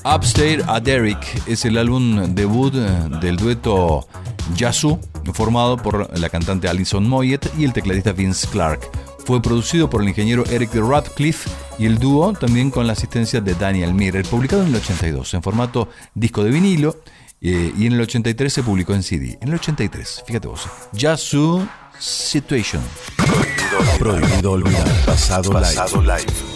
Upstairs a Derrick es el álbum debut del dueto Yazoo, formado por la cantante Alison Moyet y el tecladista Vince Clarke. Fue producido por el ingeniero Eric Radcliffe y el dúo también con la asistencia de Daniel Miller, publicado en el 82 en formato disco de vinilo y en el 83 se publicó en CD. En el 83, fíjate vos, Yazoo Situation. Prohibido olvidar. Pasado live.